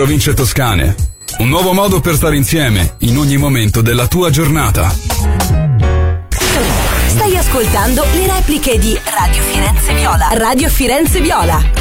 province toscane. Un nuovo modo per stare insieme in ogni momento della tua giornata. Stai ascoltando le repliche di Radio Firenze Viola. Radio Firenze Viola.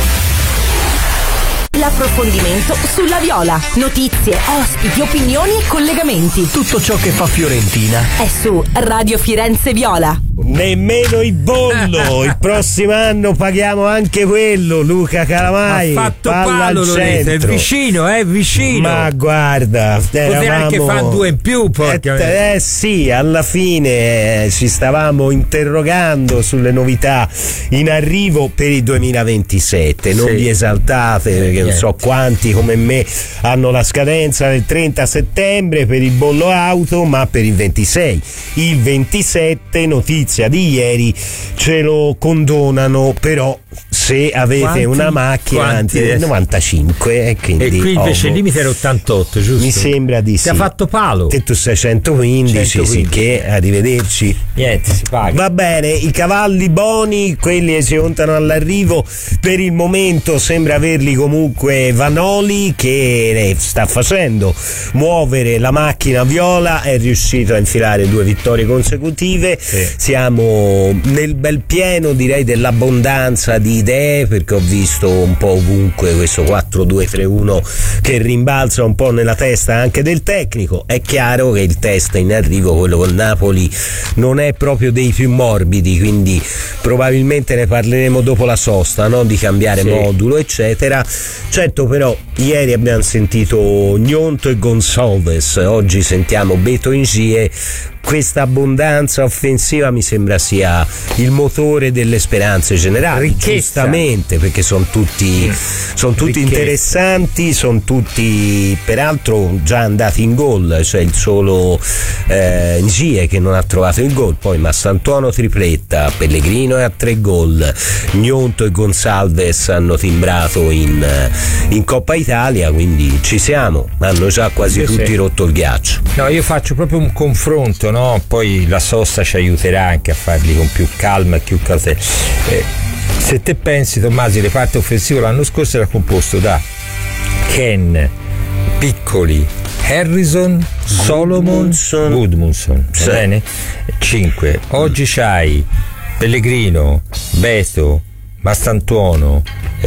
L'approfondimento sulla Viola. Notizie, ospiti, opinioni e collegamenti. Tutto ciò che fa Fiorentina è su Radio Firenze Viola. Nemmeno il bollo. Il prossimo anno paghiamo anche quello. Luca Calamai ha fatto palo, Lorenzo. È vicino, è vicino. Ma guarda, poteva anche fare 2 in più, porca. Sì, alla fine ci stavamo interrogando sulle novità in arrivo per il 2027. Non vi esaltate, perché non so quanti come me hanno la scadenza del 30 settembre per il bollo auto, ma per il 26. Il 27, notizia di ieri, ce lo condonano, però se avete una macchina anzi 95 e quindi invece il limite era 88, giusto? Mi sembra di sì. Ti ha fatto palo. Che tu sei 115, sì, che arrivederci. Niente, si paga. Va bene, i cavalli buoni, quelli che si contano all'arrivo, per il momento sembra averli comunque Vanoli, che sta facendo muovere la macchina viola, è riuscito a infilare 2 vittorie consecutive. Siamo nel bel pieno, direi, dell'abbondanza di idee, perché ho visto un po' ovunque questo 4-2-3-1 che rimbalza un po' nella testa anche del tecnico. È chiaro che il test in arrivo, quello con Napoli, non è proprio dei più morbidi, quindi probabilmente ne parleremo dopo la sosta, no? Di cambiare modulo eccetera. Certo, però ieri abbiamo sentito Gnonto e Gonçalves, oggi sentiamo Beto Ingie. Questa abbondanza offensiva mi sembra sia il motore delle speranze generali, giustamente, perché sono tutti interessanti, sono tutti peraltro già andati in gol, cioè il solo Ngie che non ha trovato il gol, poi Massantuono tripletta, Pellegrino è a 3 gol, Gnonto e Gonçalves hanno timbrato in Coppa Italia, quindi ci siamo, hanno già quasi tutti rotto il ghiaccio. No, io faccio proprio un confronto, no? Poi la sosta ci aiuterà anche a farli con più calma e più cautela. Se te pensi, Tommasi, il reparto offensivo l'anno scorso era composto da Ken, Piccoli, Harrison, Solomon, Gudmundsson, va bene? 5. Oggi c'hai Pellegrino, Beto, Mastantuono,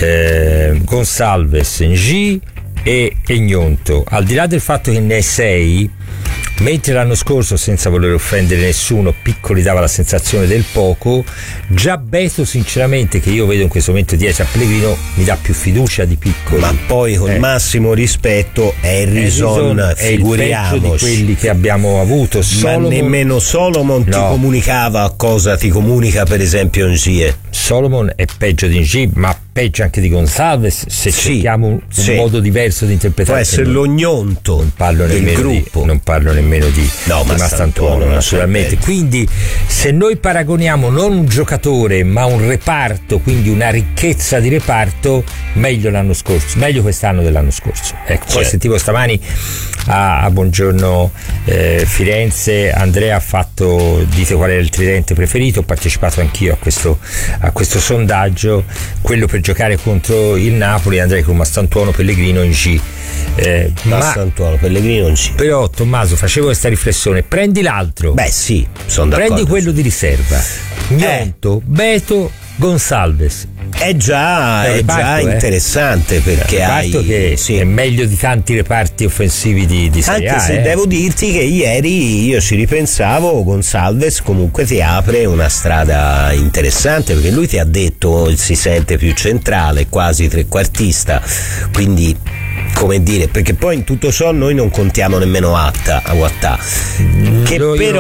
Gonçalves, Ngi e Gnonto. Al di là del fatto che ne hai 6, mentre l'anno scorso, senza voler offendere nessuno, Piccoli dava la sensazione del poco, già Beto, sinceramente, che io vedo in questo momento dietro a Pellegrino, mi dà più fiducia di Piccoli. Ma poi, con massimo rispetto, Harrison, figuriamoci, è il peggio di quelli che abbiamo avuto. Ma nemmeno Solomon ti comunicava cosa ti comunica, per esempio, Ngie. Solomon è peggio di Ngie, ma peggio anche di Gonçalves, se cerchiamo un modo diverso di interpretare. Può essere lo Gnonto del gruppo. Non parlo nemmeno di Mastantuono, naturalmente. Quindi se noi paragoniamo non un giocatore ma un reparto, quindi una ricchezza di reparto, meglio l'anno scorso, meglio quest'anno dell'anno scorso. Ecco, poi sentivo stamani a Buongiorno Firenze, Andrea ha fatto, dite qual è il tridente preferito, ho partecipato anch'io a questo sondaggio. Quello per giocare contro il Napoli andrei con Mastantuono, Pellegrino e Ngi. Mastantuono, Pellegrino e Ngi. Però, Tommaso, facevo questa riflessione: prendi l'altro. Beh, sì, sono d'accordo. Prendi quello di riserva, Gnonto, Beto, Gonçalves. È già interessante, perché hai che è meglio di tanti reparti offensivi di Serie A. Anche se devo dirti che ieri io ci ripensavo, Gonçalves comunque ti apre una strada interessante, perché lui ti ha detto si sente più centrale, quasi trequartista, quindi, come dire, perché poi in tutto ciò noi non contiamo nemmeno Atta, che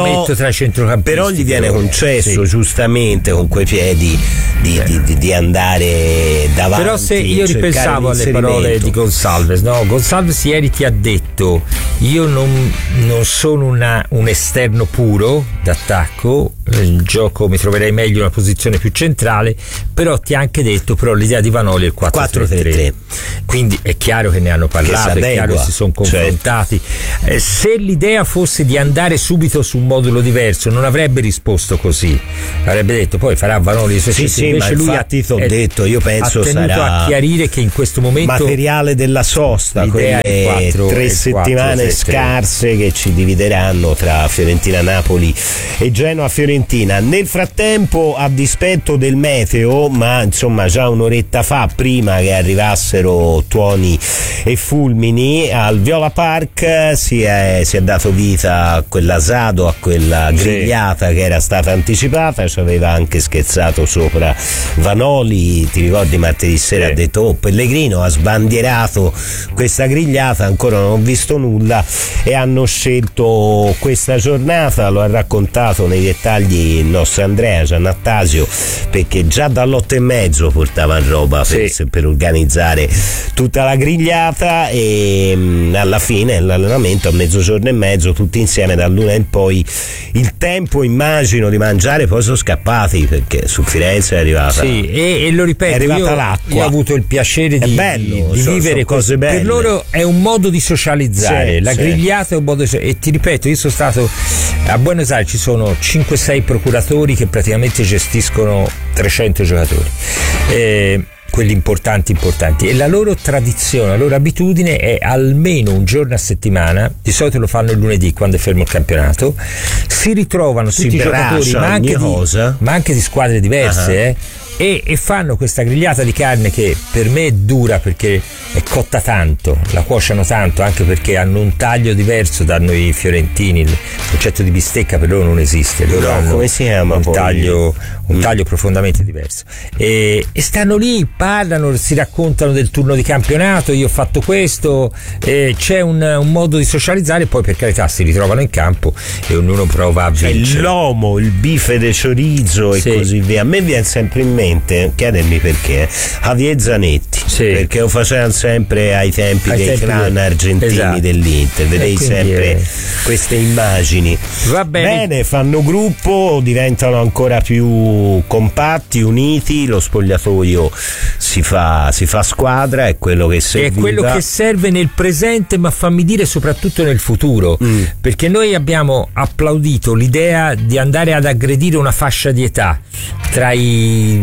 però gli viene concesso giustamente con quei piedi di andare davanti. Però se io ripensavo alle parole di Gonçalves, no? Gonçalves ieri ti ha detto: io non sono un esterno puro d'attacco, il gioco mi troverei meglio in una posizione più centrale, però ti ha anche detto però l'idea di Vanoli è il 4-3-3, quindi è chiaro che ne hanno parlato, è chiaro che si sono confrontati. Se l'idea fosse di andare subito su un modulo diverso non avrebbe risposto così, avrebbe detto poi farà Vanoli i suoi sì, invece ma lui infatti ti ho detto, io penso ha tenuto sarà a chiarire che in questo momento materiale della sosta, quelle 3 settimane scarse che ci divideranno tra Fiorentina, Napoli e Genoa Fiorentina. Nel frattempo, a dispetto del meteo, ma insomma già un'oretta fa, prima che arrivassero tuoni e fulmini, al Viola Park si è dato vita a quell'asado, a quella grigliata che era stata anticipata. Ci aveva anche scherzato sopra Vanoli, ti ricordi martedì sera ha detto Pellegrino ha sbandierato questa grigliata, ancora non ho visto nulla, e hanno scelto questa giornata, lo ha raccontato nei dettagli il nostro Andrea Giannattasio, perché già dall'8:30 portavano roba per organizzare tutta la grigliata, e alla fine l'allenamento a 12:30 tutti insieme dall'1 in poi. Il tempo immagino di mangiare, poi sono scappati perché su Firenze è arrivata e lo ripeto, è arrivata io l'acqua. Ho avuto il piacere di vivere cose belle. Per loro è un modo di socializzare, la grigliata è un modo di e ti ripeto, io sono stato a Buenos Aires, ci sono 5-6 procuratori che praticamente gestiscono 300 giocatori, quelli importanti, e la loro tradizione, la loro abitudine è almeno un giorno a settimana, di solito lo fanno il lunedì quando è fermo il campionato, si ritrovano tutti i giocatori ma anche di squadre diverse, e fanno questa grigliata di carne che per me è dura perché è cotta tanto, la cuociono tanto, anche perché hanno un taglio diverso da noi fiorentini. Il concetto di bistecca per loro non esiste, loro hanno come si chiama un taglio profondamente diverso, e stanno lì, parlano, si raccontano del turno di campionato, io ho fatto questo, c'è un modo di socializzare, poi per carità si ritrovano in campo e ognuno prova a vincere. L'uomo, il bife de chorizo e così via. A me viene sempre in mente, chiedermi perché, Javier Zanetti, perché lo facevano sempre ai tempi dei clan argentini dell'Inter, vedevi sempre queste immagini. Va bene, fanno gruppo, diventano ancora più compatti, uniti, lo spogliatoio si fa squadra, è quello che serve. È quello che serve nel presente, ma fammi dire soprattutto nel futuro, perché noi abbiamo applaudito l'idea di andare ad aggredire una fascia di età tra i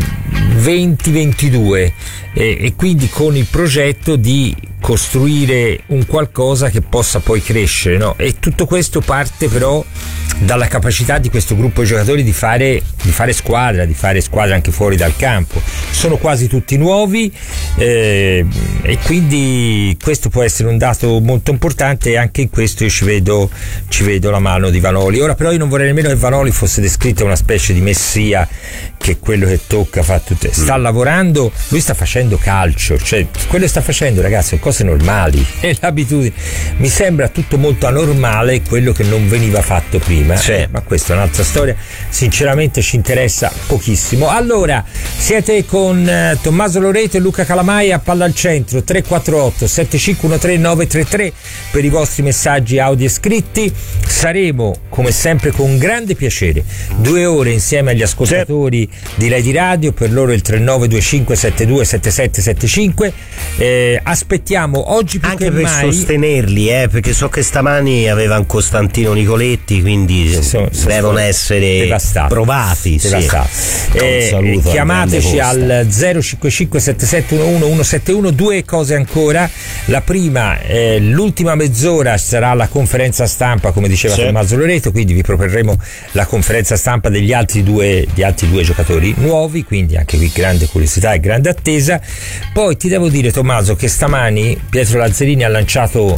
20-22 e quindi con il progetto di costruire un qualcosa che possa poi crescere, no? E tutto questo parte però dalla capacità di questo gruppo di giocatori di fare squadra anche fuori dal campo. Sono quasi tutti nuovi, e quindi questo può essere un dato molto importante, e anche in questo io ci vedo la mano di Vanoli. Ora però io non vorrei nemmeno che Vanoli fosse descritto una specie di messia, che è quello che tocca, sta lavorando, lui sta facendo calcio, cioè quello che sta facendo, ragazzi, sono cose normali, è l'abitudine. Mi sembra tutto molto anormale quello che non veniva fatto prima, ma questa è un'altra storia, sinceramente ci interessa pochissimo. Allora, siete con Tommaso Loreto e Luca Calamai a Palla al Centro, 348 7513 933 per i vostri messaggi audio e scritti. Saremo come sempre con grande piacere 2 ore insieme agli ascoltatori di Lady Radio, per loro il 3925 72 7775. Aspettiamo oggi più anche che per mai sostenerli, perché so che stamani avevano Costantino Nicoletti, quindi devono essere provati. Chiamateci al 055 7711 171. 2 cose ancora. La prima, l'ultima mezz'ora sarà la conferenza stampa, come diceva Tommaso Loreto, quindi vi proporremo la conferenza stampa degli altri due giocatori nuovi, quindi anche qui grande curiosità e grande attesa. Poi ti devo dire, Tommaso, che stamani Pietro Lazzarini ha lanciato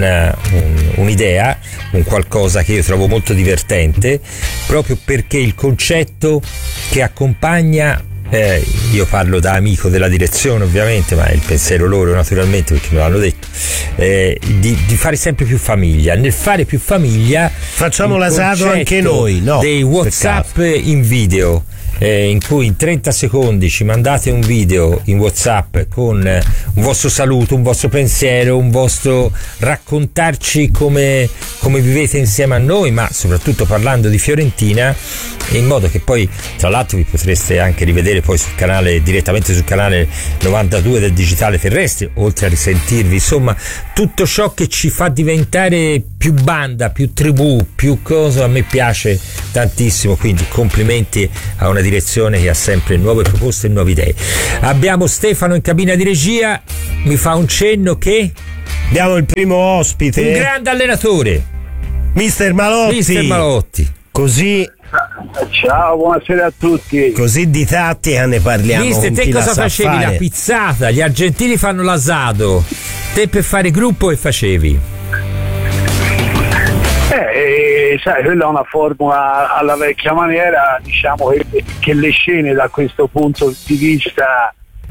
un'idea, un qualcosa che io trovo molto divertente, proprio perché il concetto che accompagna, io parlo da amico della direzione ovviamente, ma è il pensiero loro naturalmente, perché me l'hanno detto, di fare sempre più famiglia. Nel fare più famiglia facciamo l'asado anche noi, dei WhatsApp in video, in cui in 30 secondi ci mandate un video in WhatsApp con un vostro saluto, un vostro pensiero, un vostro raccontarci come vivete insieme a noi, ma soprattutto parlando di Fiorentina, in modo che poi tra l'altro vi potreste anche rivedere poi sul canale, direttamente sul canale 92 del Digitale Terrestre, oltre a risentirvi, insomma tutto ciò che ci fa diventare più banda, più tribù, più cosa, a me piace tantissimo, quindi complimenti a una direzione che ha sempre nuove proposte e nuove idee. Abbiamo Stefano in cabina di regia, mi fa un cenno che abbiamo il primo ospite, un grande allenatore, Mister Malotti. Così, ciao, buonasera a tutti. Così di tattica ne parliamo. Mister, te cosa facevi? Fare. La pizzata, gli argentini fanno l'asado, te per fare gruppo che facevi? Sai, quella è una formula alla vecchia maniera, diciamo che le scene da questo punto di vista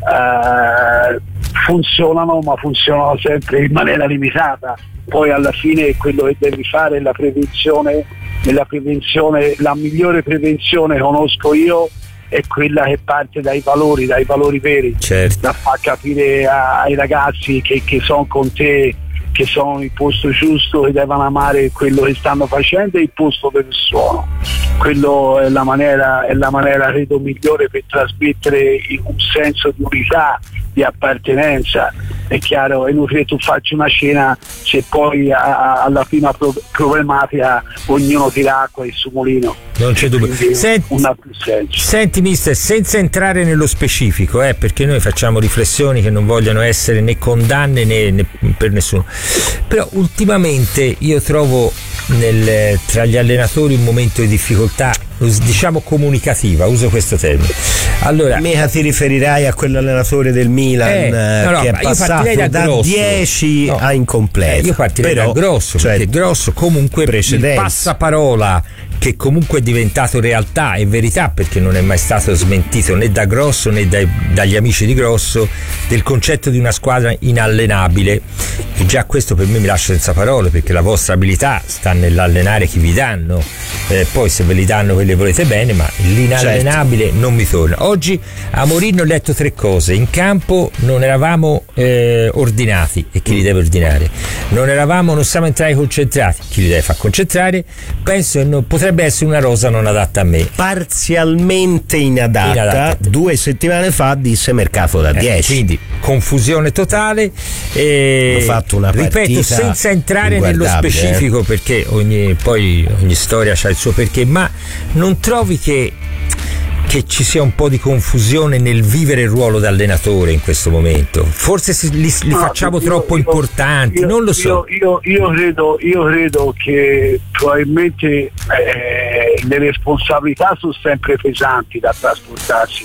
funzionano, ma funzionano sempre in maniera limitata. Poi alla fine quello che devi fare è la prevenzione, e la prevenzione, la migliore prevenzione conosco io è quella che parte dai valori veri, certo. Da far capire ai ragazzi che sono con te, che sono il posto giusto, che devono amare quello che stanno facendo e il posto dove sono. Quello è la maniera credo migliore per trasmettere un senso di unità, di appartenenza. È chiaro, è inutile tu facci una scena se poi alla prima problematica ognuno tira acqua il suo mulino. Non c'è dubbio. Senti mister, senza entrare nello specifico, perché noi facciamo riflessioni che non vogliono essere né condanne né per nessuno, però ultimamente io trovo tra gli allenatori un momento di difficoltà, diciamo comunicativa, uso questo termine. Allora, mica ti riferirai a quell'allenatore del Milan che è passato da 10 a incompleto. Io partirei da Grosso, perché Grosso comunque il passaparola che comunque è diventato realtà e verità, perché non è mai stato smentito né da Grosso né dagli amici di Grosso, del concetto di una squadra inallenabile, e già questo per me mi lascia senza parole, perché la vostra abilità sta nell'allenare chi vi danno, poi se ve li danno quelli volete bene, ma l'inallenabile non mi torna. Oggi a Mourinho ho letto 3 cose: in campo non eravamo ordinati, e chi li deve ordinare, non siamo entrati concentrati, chi li deve far concentrare, penso che potrebbe essere una rosa non adatta a me, parzialmente inadatta. 2 settimane fa disse mercato da 10, quindi confusione totale. Ho fatto una partita, ripeto, senza entrare nello specifico, perché ogni storia ha il suo perché, ma non trovi che ci sia un po' di confusione nel vivere il ruolo da allenatore in questo momento? Forse li facciamo troppo importanti, non lo so. Io credo che probabilmente le responsabilità sono sempre pesanti da trasportarsi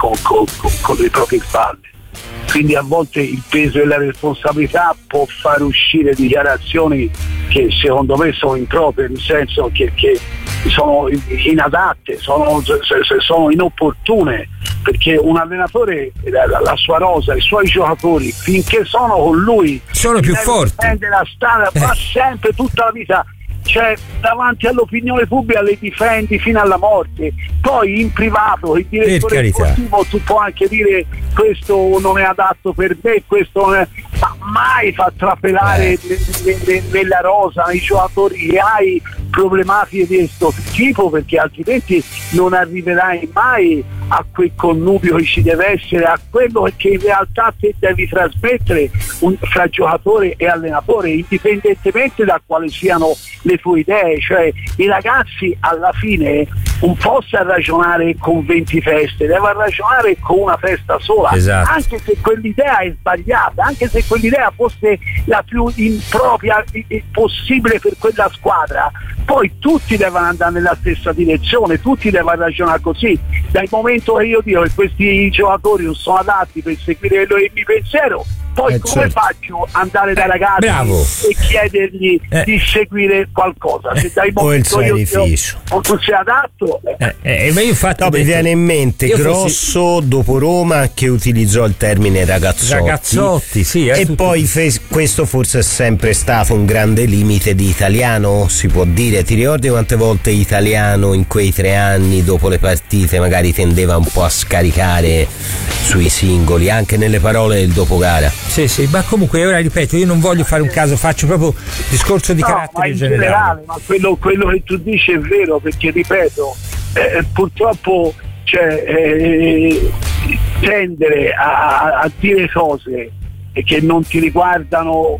con le proprie spalle, quindi a volte il peso e la responsabilità può far uscire dichiarazioni che secondo me sono improprie, nel senso che sono inadatte, sono inopportune, perché un allenatore, la sua rosa, i suoi giocatori, finché sono con lui, sono più forti, prende la strada, va sempre tutta la vita, cioè davanti all'opinione pubblica le difendi fino alla morte. Poi in privato il direttore sportivo tu puoi anche dire questo non è adatto per me, questo non è, ma mai fa trapelare nella rosa i giocatori che hai problematiche di questo tipo, perché altrimenti non arriverai mai a quel connubio che ci deve essere, a quello che in realtà te devi trasmettere fra giocatore e allenatore, indipendentemente da quali siano le tue idee. Cioè i ragazzi alla fine non possono ragionare con 20 feste, devono ragionare con una festa sola, esatto. Anche se quell'idea è sbagliata, anche se quell'idea fosse la più impropria possibile per quella squadra, poi tutti devono andare nella stessa direzione, tutti devono ragionare così. Dal momento che io dico che questi giocatori non sono adatti per seguire il mio pensiero, Poi come faccio andare dai ragazzi bravo. e chiedergli di seguire qualcosa? Se dai o il sacrificio o tu sei adatto? Ma io infatti mi viene in mente Grosso dopo Roma che utilizzò il termine ragazzotti, sì, e poi questo forse è sempre stato un grande limite di Italiano, si può dire. Ti ricordi quante volte Italiano in quei 3 anni dopo le partite magari tendeva un po' a scaricare sui singoli, anche nelle parole del dopogara? Sì, ma comunque ora ripeto, io non voglio fare un caso, faccio proprio discorso di carattere in generale. Ma quello che tu dici è vero, perché ripeto, purtroppo tendere a dire cose che non ti riguardano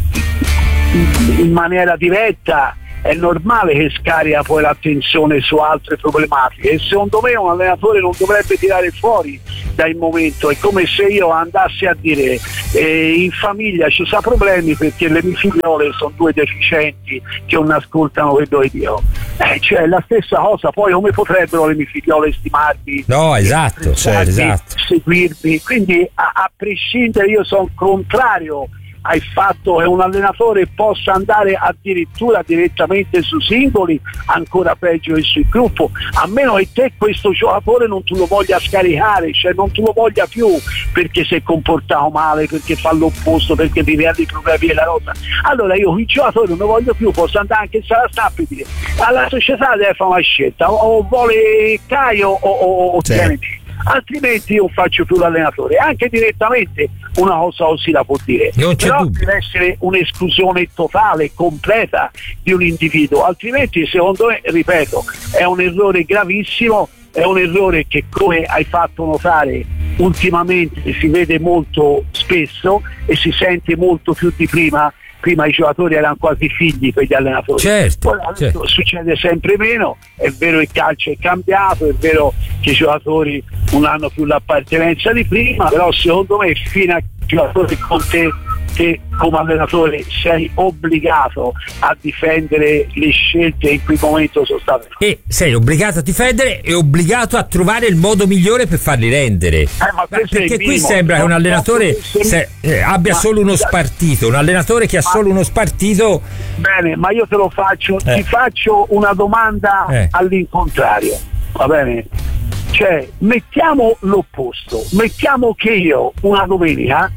in maniera diretta è normale che scarica poi l'attenzione su altre problematiche, e secondo me un allenatore non dovrebbe tirare fuori dal momento. È come se io andassi a dire in famiglia ci sono problemi perché le mie figliole sono 2 deficienti che non ascoltano quello che dico. Cioè la stessa cosa, poi come potrebbero le mie figliole stimarmi? No, esatto. Seguirmi, quindi a prescindere io sono contrario al fatto che un allenatore possa andare addirittura direttamente su singoli, ancora peggio che sul gruppo, a meno che te questo giocatore non tu lo voglia scaricare, cioè non tu lo voglia più perché si è comportato male, perché fa l'opposto, perché ti vede i problemi della rosa. Allora io il giocatore non lo voglio più, posso andare anche alla stampa e dire alla società deve fare una scelta, o vuole Caio o Kennedy. Altrimenti io faccio più l'allenatore, anche direttamente una cosa così la può dire, però deve essere un'esclusione totale, completa di un individuo, altrimenti secondo me, ripeto, è un errore gravissimo, è un errore che, come hai fatto notare, ultimamente si vede molto spesso e si sente molto più di prima. Prima i giocatori erano quasi figli per gli allenatori, certo. Succede sempre meno. È vero il calcio è cambiato, è vero che i giocatori non hanno più l'appartenenza di prima, però secondo me fino a giocatori con te come allenatore sei obbligato a difendere le scelte in cui momento sono state fatte. E sei obbligato a difendere e obbligato a trovare il modo migliore per farli rendere. Perché qui sembra che un allenatore abbia solo uno spartito, un allenatore che ha solo uno spartito. Bene, ma io te lo faccio, ti faccio una domanda all'incontrario, va bene? Cioè, mettiamo l'opposto, mettiamo che io una domenica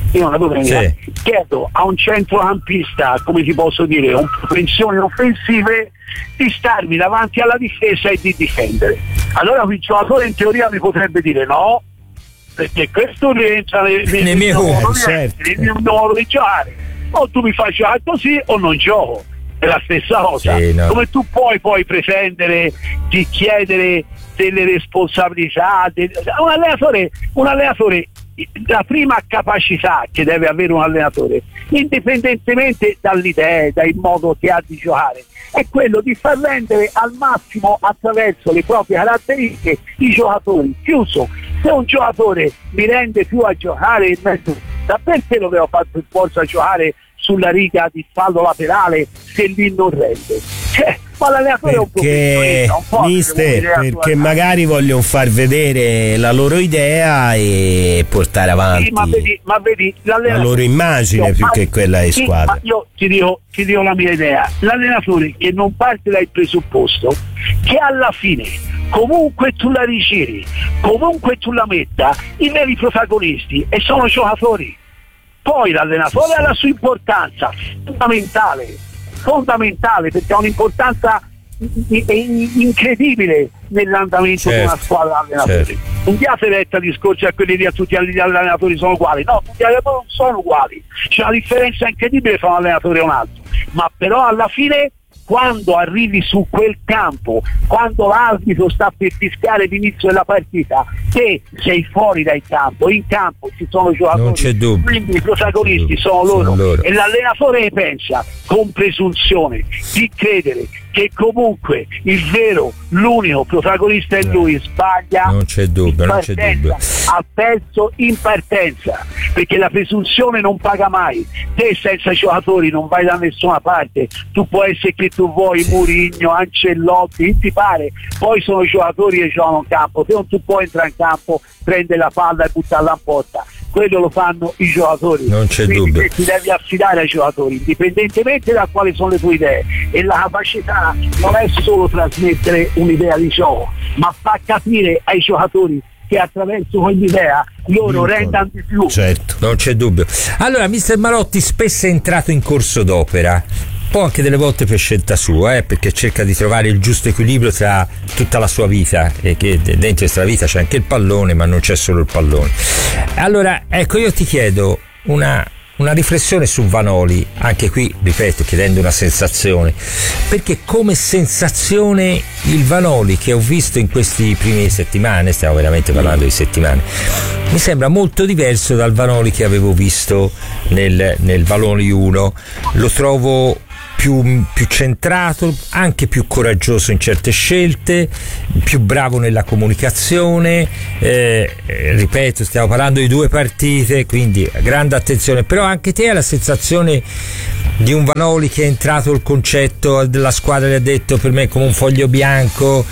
chiedo a un centrocampista, come ti posso dire, con propensioni offensive, di starmi davanti alla difesa e di difendere. Allora il giocatore in teoria mi potrebbe dire no, perché questo rientra nel mio modo di giocare, o tu mi fai giocare così o non gioco. È la stessa cosa, come tu poi pretendere di chiedere delle responsabilità. Un allenatore, la prima capacità che deve avere un allenatore, indipendentemente dall'idea, dal modo che ha di giocare, è quello di far rendere al massimo attraverso le proprie caratteristiche i giocatori. Chiuso. Se un giocatore mi rende più a giocare in mezzo, perché lo devo fare per forza giocare sulla riga di fallo laterale se lì non rende? Ma l'allenatore perché perché magari vogliono far vedere la loro idea e portare avanti ma vedi la loro immagine più che quella di squadra. Io ti dico la mia idea. L'allenatore che non parte dal presupposto che alla fine comunque tu la rigiri, comunque tu la metta, i veri protagonisti e sono giocatori. Poi l'allenatore ha la sua importanza fondamentale, perché ha un'importanza incredibile nell'andamento di una squadra allenatori. Non diate retta discorsi a quelli di a tutti gli allenatori sono uguali, no, tutti gli allenatori non sono uguali, c'è una differenza incredibile tra un allenatore e un altro, ma però alla fine quando arrivi su quel campo, quando l'arbitro sta per fischiare l'inizio della partita, te sei fuori dal campo, in campo ci sono giocatori, non c'è dubbio, quindi i protagonisti sono loro. E l'allenatore pensa con presunzione di credere che comunque il vero, l'unico protagonista è lui, sbaglia. Non c'è dubbio, non c'è dubbio. Ha perso in partenza, perché la presunzione non paga mai. Te senza giocatori non vai da nessuna parte. Tu puoi essere che tu vuoi Mourinho, Ancelotti, ti pare, poi sono giocatori che giocano in campo. Se non tu puoi entrare in campo, prendere la palla e buttarla in porta. quello lo fanno i giocatori. Non c'è dubbio. Ti devi affidare ai giocatori, indipendentemente da quali sono le tue idee, e la capacità non è solo trasmettere un'idea di gioco, ma fa capire ai giocatori che attraverso quell'idea loro rendano di più. Certo, non c'è dubbio. Allora, mister Marotti spesso è entrato in corso d'opera, poi anche delle volte per scelta sua, perché cerca di trovare il giusto equilibrio tra tutta la sua vita, e che dentro questa vita c'è anche il pallone, ma non c'è solo il pallone. Allora, ecco, io ti chiedo una riflessione su Vanoli, anche qui, ripeto, chiedendo una sensazione, perché come sensazione il Vanoli che ho visto in questi primi settimane, stiamo veramente parlando di settimane, mi sembra molto diverso dal Vanoli che avevo visto nel Vanoli 1. Lo trovo più centrato, anche più coraggioso in certe scelte, più bravo nella comunicazione, ripeto, stiamo parlando di 2 partite, quindi grande attenzione. Però anche te hai la sensazione di un Vanoli che è entrato il concetto della squadra e ha detto: per me è come un foglio bianco,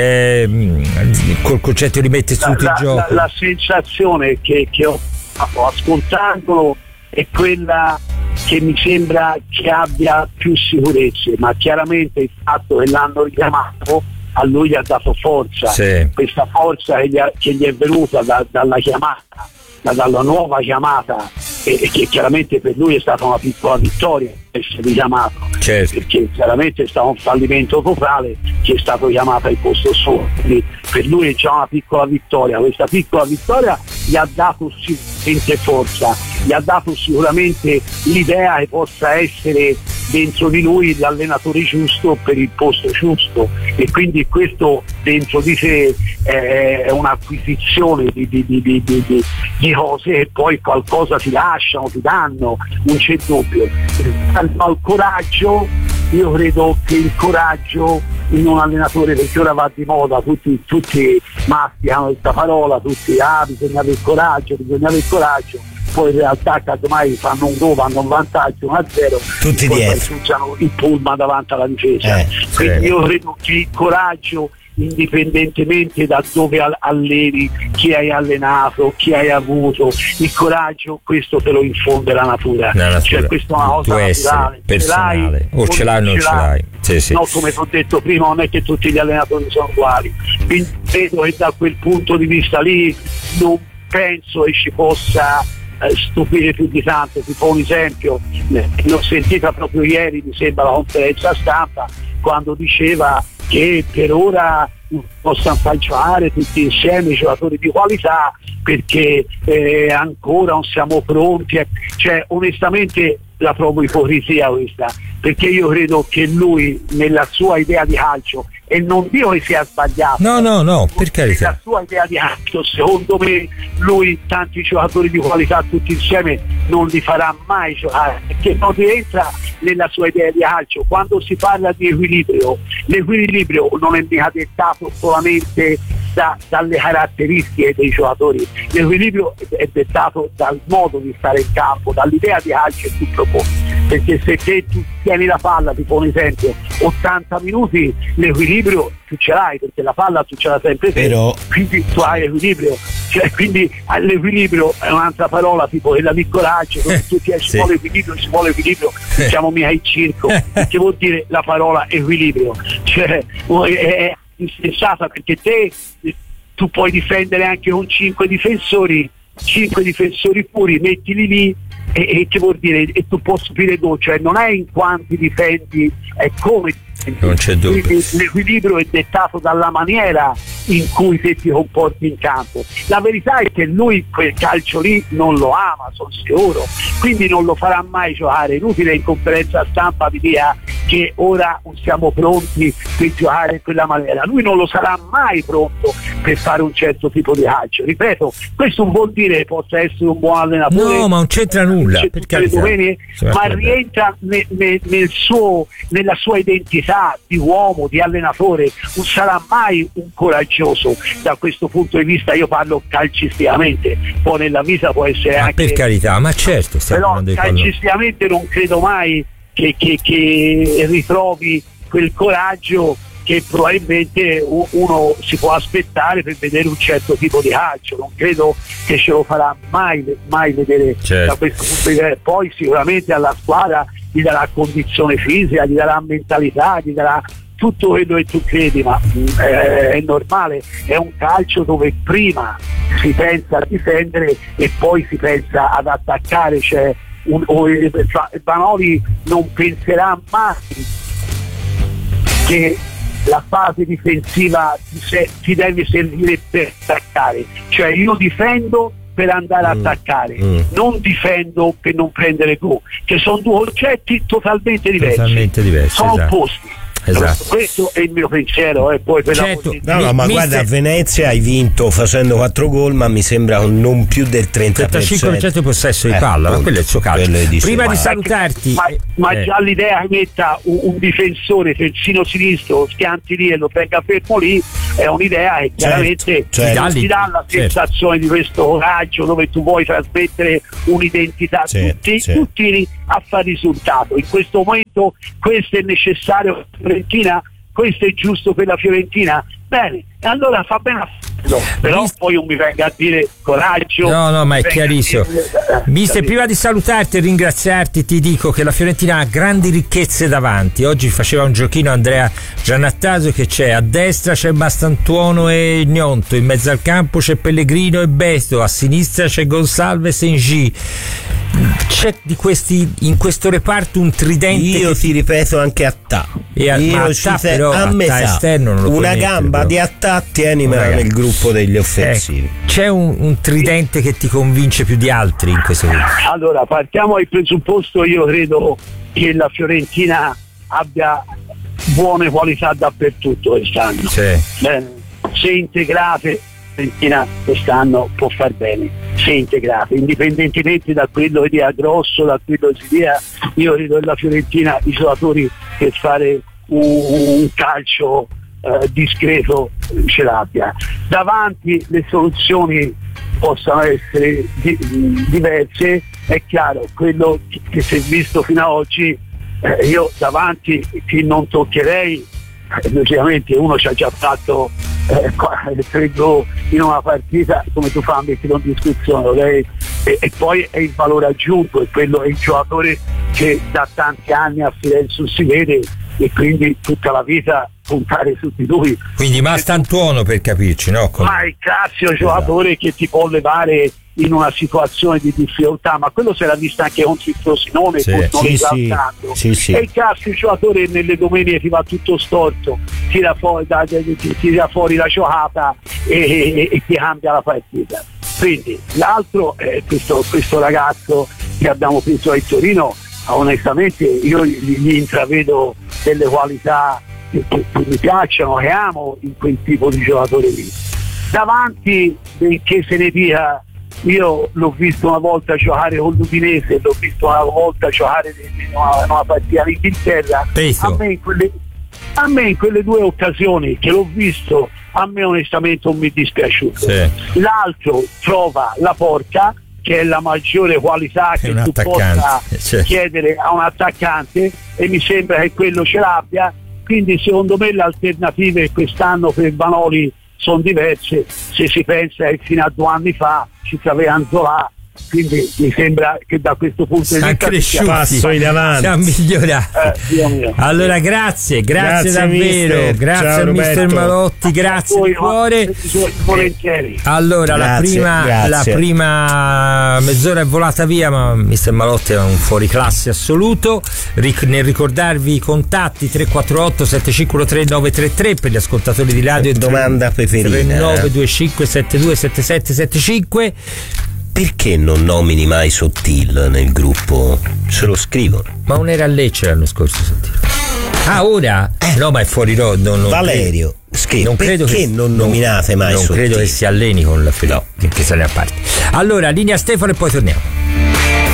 col concetto di mettere tutto in gioco? La sensazione che ho ascoltandolo è quella che mi sembra che abbia più sicurezze, ma chiaramente il fatto che l'hanno richiamato a lui gli ha dato forza. Sì. Questa forza che gli è venuta dalla chiamata, dalla nuova chiamata, e che chiaramente per lui è stata una piccola vittoria essere chiamato, certo, perché chiaramente è stato un fallimento totale che è stato chiamato al posto suo, quindi per lui è già una piccola vittoria. Questa piccola vittoria gli ha dato sicuramente forza, gli ha dato sicuramente l'idea che possa essere dentro di lui l'allenatore giusto per il posto giusto, e quindi questo dentro di sé è un'acquisizione di cose che poi qualcosa ti lasciano, ti danno, non c'è dubbio. Al coraggio, io credo che il coraggio in un allenatore, perché ora va di moda, tutti masticano questa parola, tutti bisogna avere il coraggio, poi in realtà casomai fanno un gol, vanno un vantaggio 1-0, tutti dietro, usano il pullman davanti alla difesa. Quindi io credo che il coraggio, indipendentemente da dove alleni, chi hai allenato, chi hai avuto, il coraggio questo te lo infonde la natura. Cioè questa è una cosa naturale, personale, o ce l'hai o non ce l'hai. Sì. No, come ti ho detto prima, non è che tutti gli allenatori sono uguali, quindi credo che da quel punto di vista lì non penso che ci possa stupire più di tanto. Ti fa un esempio, l'ho sentita proprio ieri, mi sembra, la conferenza stampa, quando diceva che per ora non possono far giocare tutti insieme i giocatori di qualità perché ancora non siamo pronti. Cioè, onestamente la trovo ipocrisia questa, perché io credo che lui nella sua idea di calcio, e non dico che sia sbagliato, no, per carità, la sua idea di calcio, secondo me lui tanti giocatori di qualità tutti insieme non li farà mai giocare, perché non rientra nella sua idea di calcio. Quando si parla di equilibrio, l'equilibrio non è mica dettato solamente dalle caratteristiche dei giocatori, l'equilibrio è dettato dal modo di stare in campo, dall'idea di calcio che tu proponi, perché se tu tieni la palla, ti fa un esempio, 80 minuti, l'equilibrio tu ce l'hai, perché la palla tu ce l'hai sempre te, quindi tu hai equilibrio. Cioè, quindi l'equilibrio è un'altra parola, tipo quella di coraggio, tu ti ci vuole equilibrio, siamo mica in circo, che vuol dire la parola equilibrio? Cioè è insensata, perché tu puoi difendere anche con 5 difensori puri, mettili lì e che vuol dire, e tu puoi subire gol, cioè non è in quanti difendi, è come non c'è dubbio. L'equilibrio è dettato dalla maniera in cui te ti comporti in campo. La verità è che lui quel calcio lì non lo ama, sono sicuro, quindi non lo farà mai giocare. Inutile in conferenza stampa di dire che ora non siamo pronti per giocare in quella maniera. Lui non lo sarà mai pronto per fare un certo tipo di calcio. Ripeto, questo non vuol dire che possa essere un buon allenatore, no, ma non c'entra nulla, ma rientra nella sua identità di uomo, di allenatore. Non sarà mai un coraggioso da questo punto di vista. Io parlo calcisticamente, poi nella vita può essere anche, per carità, ma certo, però calcisticamente non credo mai che ritrovi quel coraggio che probabilmente uno si può aspettare per vedere un certo tipo di calcio. Non credo che ce lo farà mai vedere da questo punto di vista. Poi sicuramente alla squadra gli darà condizione fisica, gli darà mentalità, gli darà tutto quello che tu credi, ma è normale, è un calcio dove prima si pensa a difendere e poi si pensa ad attaccare. Vanoli non penserà mai che la fase difensiva ti deve servire per attaccare, cioè io difendo per andare a attaccare, non difendo per non prendere gol, che sono due concetti totalmente diversi, sono opposti. Esatto. Questo è il mio pensiero, poi per ma guarda, a Venezia hai vinto facendo 4 gol, ma mi sembra non più del 30%. 35% di possesso di palla, ma quello è il suo calcio. Prima di salutarti, ma già l'idea che metta un difensore terzino sinistro, schianti lì e lo tenga fermo lì, è un'idea che chiaramente ti dà la sensazione di questo coraggio dove tu vuoi trasmettere un'identità, tutti a fare risultato. In questo momento questo è necessario per la Fiorentina, questo è giusto per la Fiorentina, bene, e allora fa bene a farlo, però poi non mi venga a dire coraggio. No, ma è chiarissimo. Mister, prima di salutarti e ringraziarti, ti dico che la Fiorentina ha grandi ricchezze davanti. Oggi faceva un giochino Andrea Giannattaso, che c'è a destra c'è Mastantuono e Gnonto, in mezzo al campo c'è Pellegrino e Beto, a sinistra c'è Gonsalves e Ngi. C'è di questi in questo reparto un tridente. Io ti ripeto anche Attà. A metà esterno non lo una gamba però di Attà tienimela nel gruppo degli offensivi. C'è un tridente che ti convince più di altri in questo gruppo? Allora, partiamo dal presupposto, io credo che la Fiorentina abbia buone qualità dappertutto quest'anno. Bene, se integrate, Fiorentina quest'anno può far bene, se integrate, indipendentemente da quello che dia Grosso, da quello che si dia. Io credo che la Fiorentina i giocatori per fare un calcio discreto ce l'abbia. Davanti le soluzioni possono essere diverse, è chiaro, quello che si è visto fino ad oggi, io davanti che non toccherei, logicamente uno ci ha già fatto 3 gol in una partita, come tu fai a mettere in discussione, e poi è il valore aggiunto, e quello è il giocatore che da tanti anni a Firenze si vede, e quindi tutta la vita puntare su di lui. Quindi Mastantuono, per capirci, no? Ma è il classico giocatore che ti può levare in una situazione di difficoltà, ma quello si era visto anche contro il Frosinone, è il classico giocatore nelle domeniche ti va tutto storto, tira fuori la giocata e ti cambia la partita. Quindi l'altro è questo ragazzo che abbiamo preso a Torino, onestamente io gli intravedo delle qualità che mi piacciono, che amo in quel tipo di giocatore lì. Davanti, che se ne dica, io l'ho visto una volta giocare con l'Udinese, l'ho visto una volta giocare in una partita in Inghilterra. A me in quelle 2 occasioni che l'ho visto, a me onestamente non mi è dispiaciuto. L'altro trova la porta, che è la maggiore qualità che tu possa chiedere a un attaccante, e mi sembra che quello ce l'abbia. Quindi secondo me le alternative quest'anno per Vanoli sono diverse. Se si pensa che fino a 2 anni fa ci aveva Anzolà, quindi mi sembra che da questo punto di vista passo in avanti, siamo migliorati. Allora grazie davvero, grazie al mister Malotti, grazie di cuore. Allora la prima mezz'ora è volata via, ma mister Malotti è un fuoriclasse assoluto. Nel ricordarvi i contatti 348 7513 933 per gli ascoltatori di radio, domanda Peperina 3925 72 7775. Perché non nomini mai Sottil nel gruppo? Se lo scrivono. Ma non era a Lecce l'anno scorso Sottil? Ora? No, ma è fuori rodo. Valerio, scrive, perché non nominate mai Sottil? Non credo che si alleni con la Fiorentina, che se ne a parte. Allora, linea Stefano e poi torniamo.